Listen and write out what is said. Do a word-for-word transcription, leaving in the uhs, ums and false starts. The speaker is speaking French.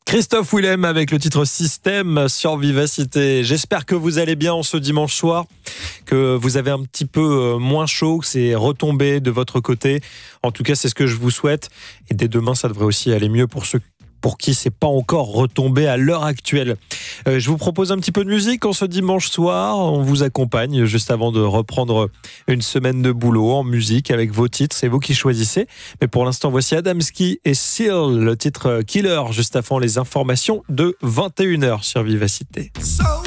Christophe Willem avec le titre Système sur Vivacité. J'espère que vous allez bien en ce dimanche soir, que vous avez un petit peu moins chaud, que c'est retombé de votre côté. En tout cas, c'est ce que je vous souhaite. Et dès demain, ça devrait aussi aller mieux pour ceux pour qui c'est pas encore retombé à l'heure actuelle. Euh, je vous propose un petit peu de musique en ce dimanche soir. On vous accompagne juste avant de reprendre une semaine de boulot en musique avec vos titres. C'est vous qui choisissez. Mais pour l'instant, voici Adamski et Seal, le titre Killer, juste avant les informations de vingt et une heures sur Vivacité. So